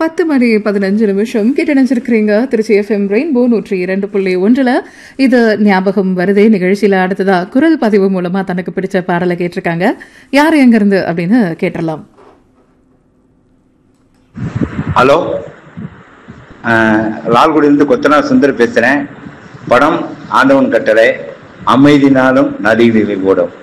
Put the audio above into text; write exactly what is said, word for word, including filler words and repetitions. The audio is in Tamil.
பத்து மணி பதினஞ்சு நிமிஷம் கேட்டு நினைச்சிருக்கிறீங்க திருச்சி எஃப்எம் ரெயின்போ நூற்றி இரண்டு புள்ளி ஒன்றுல. இது ஞாபகம் வருதே நிகழ்ச்சியில அடுத்ததா குரல் பதிவு மூலமா தனக்கு பிடிச்ச பாடலை கேட்டிருக்காங்க. யார் எங்க இருந்து அப்படின்னு கேட்டலாம். ஹலோ, லால்குடியிலிருந்து கொத்தனார் சுந்தர் பேசுறேன். படம் ஆண்டவன் கட்டளை, அமைதினாலும் நதிகளில் ஓடும்.